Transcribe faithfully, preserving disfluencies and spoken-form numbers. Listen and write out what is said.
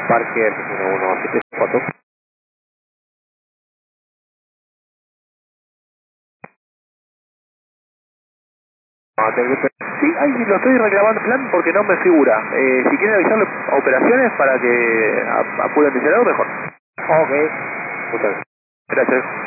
Parker uno uno siete cuatro. Sí, ahí lo estoy reclamando el plan porque no me figura. Eh, si quieren avisarle a operaciones para que a- apuren el diseñador, mejor. Ok. Muchas gracias. Gracias.